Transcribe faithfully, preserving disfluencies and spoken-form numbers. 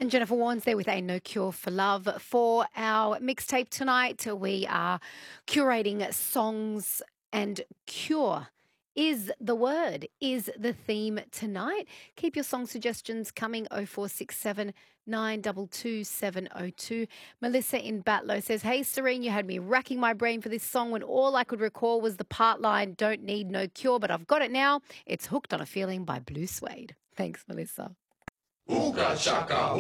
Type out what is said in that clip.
And Jennifer Warnes there with A No Cure for Love. For our mixtape tonight, we are curating songs, and cure is the word, is the theme tonight. Keep your song suggestions coming. oh four six seven, nine two two, seven oh two. Melissa in Batlow says, hey Serene, you had me racking my brain for this song when all I could recall was the part line, don't need no cure, but I've got it now. It's Hooked on a Feeling by Blue Suede. Thanks, Melissa. Ooga chaka,